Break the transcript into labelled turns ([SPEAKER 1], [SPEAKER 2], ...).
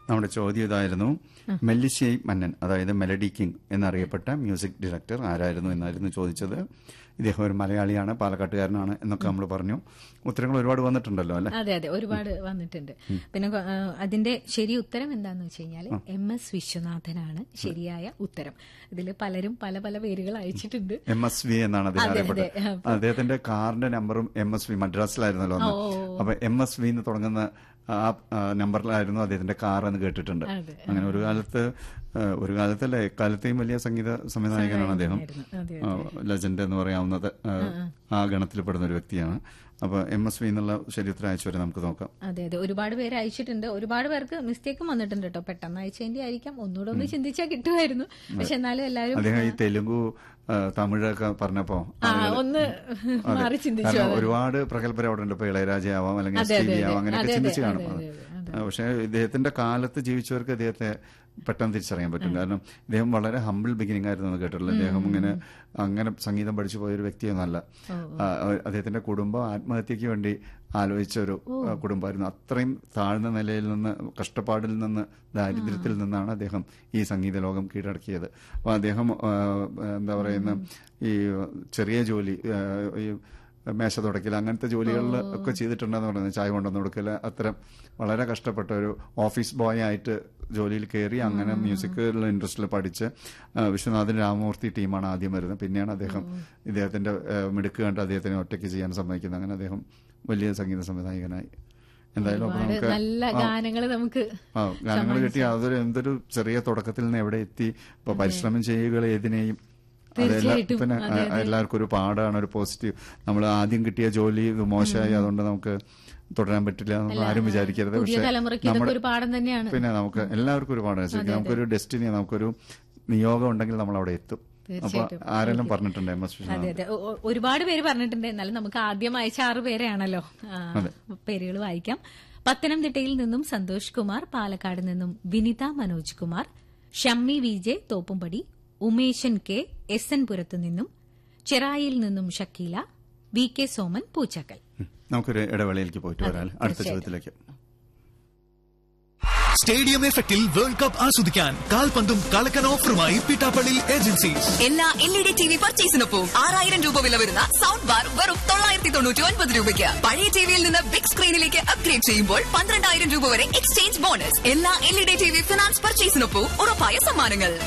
[SPEAKER 1] നമ്മുടെ ചോദ്യം ഇതായിരുന്നു. മെല്ലിശ്ശേരി മന്നൻ, അതായത് മെലഡി കിങ് എന്നറിയപ്പെട്ട മ്യൂസിക് ഡയറക്ടർ ആരായിരുന്നു എന്നായിരുന്നു ചോദിച്ചത്. ഇദ്ദേഹം ഒരു മലയാളിയാണ്, പാലക്കാട്ടുകാരനാണ് എന്നൊക്കെ നമ്മൾ പറഞ്ഞു. ഉത്തരങ്ങൾ ഒരുപാട് വന്നിട്ടുണ്ടല്ലോ അല്ലെ?
[SPEAKER 2] അതെ അതെ, ഒരുപാട് വന്നിട്ടുണ്ട്. പിന്നെ അതിന്റെ ശരി ഉത്തരം എന്താന്ന് വെച്ച് കഴിഞ്ഞാൽ MS വിശ്വനാഥനാണ് ശരിയായ ഉത്തരം. ഇതിൽ പലരും പല പല പേരുകൾ അയച്ചിട്ടുണ്ട്.
[SPEAKER 1] MSV എന്നാണ് അദ്ദേഹം അറിയപ്പെട്ടത്. അദ്ദേഹത്തിന്റെ കാറിന്റെ നമ്പറും MSV, മദ്രാസിലായിരുന്നല്ലോ അന്ന്. അപ്പൊ MSV എന്ന് തുടങ്ങുന്ന ആ നമ്പറിലായിരുന്നു അദ്ദേഹത്തിന്റെ കാർ എന്ന് കേട്ടിട്ടുണ്ട്. അങ്ങനെ ഒരു കാലത്തല്ല, എക്കാലത്തെയും വലിയ സംഗീത സംവിധായകനാണ് അദ്ദേഹം. ലെജൻഡ് എന്ന് പറയാവുന്നത് ആ ഗണത്തിൽപ്പെടുന്ന ഒരു വ്യക്തിയാണ്. അപ്പൊ MSV എന്നുള്ള ശരീരത്തിൽ അയച്ചവരെ നമുക്ക് നോക്കാം.
[SPEAKER 2] അതെ അതെ, ഒരുപാട് പേര് അയച്ചിട്ടുണ്ട്. ഒരുപാട് പേർക്ക് മിസ്റ്റേക്കും വന്നിട്ടുണ്ട് കേട്ടോ. പെട്ടെന്ന് അയച്ചതിന്റെ ആയിരിക്കാം, ഒന്നുകൂടെ ഒന്ന് ചിന്തിച്ചാൽ കിട്ടുമായിരുന്നു. പക്ഷെ എന്നാലും എല്ലാവരും
[SPEAKER 1] അദ്ദേഹം ഈ തെലുങ്കു തമിഴൊക്കെ പറഞ്ഞപ്പോ
[SPEAKER 2] ഒന്ന് മാറി ചിന്തിച്ചു.
[SPEAKER 1] ഒരുപാട് പ്രഗത്ഭർ അവിടെ ഉണ്ട്. ഇപ്പൊ ഇളയരാജയാവാം, അല്ലെങ്കിൽ SPB ആവാം, അങ്ങനെയൊക്കെ ചിന്തിച്ചു കാണും. പക്ഷെ ഇദ്ദേഹത്തിന്റെ കാലത്ത് ജീവിച്ചവർക്ക് അദ്ദേഹത്തെ പെട്ടെന്ന് തിരിച്ചറിയാൻ പറ്റും. കാരണം ഇദ്ദേഹം വളരെ ഹമ്പിൾ ബിഗിനിങ് ആയിരുന്നു എന്ന് കേട്ടിട്ടുള്ളത്. അദ്ദേഹം അങ്ങനെ സംഗീതം പഠിച്ചു പോയൊരു വ്യക്തിയൊന്നല്ല. അദ്ദേഹത്തിന്റെ കുടുംബം ആത്മഹത്യക്ക് വേണ്ടി ആലോചിച്ച ഒരു കുടുംബമായിരുന്നു. അത്രയും താഴ്ന്ന നിലയിൽ നിന്ന്, കഷ്ടപ്പാടിൽ നിന്ന്, ദാരിദ്ര്യത്തിൽ നിന്നാണ് അദ്ദേഹം ഈ സംഗീത ലോകം കീഴടക്കിയത്. അപ്പൊ അദ്ദേഹം എന്താ പറയുന്ന ഈ ചെറിയ ജോലി, ഈ മേശ തുടക്കൽ, അങ്ങനത്തെ ജോലികളിൽ ഒക്കെ ചെയ്തിട്ടുണ്ടെന്ന് പറയുന്നത്, ചായ കൊണ്ടുവന്ന് കൊടുക്കൽ, അത്തരം വളരെ കഷ്ടപ്പെട്ട ഒരു ഓഫീസ് ബോയ് ആയിട്ട് ജോലിയിൽ കയറി അങ്ങനെ മ്യൂസിക്കിലുള്ള ഇൻട്രസ്റ്റിൽ പഠിച്ച് വിശ്വനാഥൻ രാമമൂർത്തി ടീമാണ് ആദ്യം വരുന്നത്. പിന്നെയാണ് ഇദ്ദേഹത്തിന്റെ മിടുക്ക് കണ്ട് അദ്ദേഹത്തിനെ ഒറ്റയ്ക്ക് ചെയ്യാൻ സമ്മതിക്കുന്നത്. അങ്ങനെ അദ്ദേഹം വലിയ സംഗീത സംവിധായകനായി. എന്തായാലും നമുക്ക് ഗാനങ്ങൾ കിട്ടി. അതൊരു എന്തൊരു ചെറിയ തുടക്കത്തിൽ നിന്ന് എവിടെ എത്തി. ഇപ്പൊ പരിശ്രമം ചെയ്യുക ഏതിനെയും പിന്നെ എല്ലാവർക്കും ഒരു പാടാണ്, ഒരു പോസിറ്റീവ്. നമ്മൾ ആദ്യം കിട്ടിയ ജോലി മോശമായി, അതുകൊണ്ട് നമുക്ക് തുടരാൻ പറ്റില്ല എന്ന് ആരും വിചാരിക്കരുത്. പക്ഷെ പിന്നെ നമുക്ക് എല്ലാവർക്കും ഒരു പാടാണ്. ശരിക്കും നമുക്കൊരു ഡെസ്റ്റിനി, നമുക്കൊരു നിയോഗം ഉണ്ടെങ്കിൽ നമ്മൾ അവിടെ എത്തും. അപ്പൊ ആരെല്ലാം പറഞ്ഞിട്ടുണ്ട് MS വിശ്വനാഥൻ?
[SPEAKER 2] ഒരുപാട് പേര് പറഞ്ഞിട്ടുണ്ട്. എന്നാലും നമുക്ക് ആദ്യം അയച്ച 6 പേരെയാണല്ലോ പേരുകൾ വായിക്കാം. പത്തനംതിട്ടയിൽ നിന്നും സന്തോഷ് കുമാർ, പാലക്കാട് നിന്നും Vinitha Manoj Kumar, Shammi VJ Thoppumpady, Umeshan K, SN പുരത്തു നിന്നും, ചെറായിൽ നിന്നും ഷക്കീല, VK സോമൻ പൂച്ചക്കൽ.
[SPEAKER 1] നമുക്കൊരു ഇടവേളയിലേക്ക് പോയിട്ട് വരാം അടുത്ത ചോദ്യത്തിലേക്ക്.
[SPEAKER 3] സ്റ്റേഡിയം എഫക്റ്റിൽ വേൾഡ് കപ്പ് ആസ്വദിക്കാൻ കാൽപന്തും കളക്കൻ ഓഫറുമായി പിട്ടാപ്പള്ളി ഏജൻസീസ്.
[SPEAKER 4] എല്ലാ LED TV പർച്ചേസിനൊപ്പം 6000 രൂപ വില വരുന്ന സൗണ്ട് ബാർ വെറും 999 രൂപയ്ക്ക്. പഴയ ടിവിയിൽ നിന്ന് ബിഗ് സ്ക്രീനിലേക്ക് അപ്ഗ്രേഡ് ചെയ്യുമ്പോൾ 12000 രൂപ വരെ എക്സ്ചേഞ്ച് ബോണസ്. എല്ലാ LED TV ഫിനാൻസ് പർച്ചേസിനൊപ്പം ഉറപ്പായ സമ്മാനങ്ങൾ.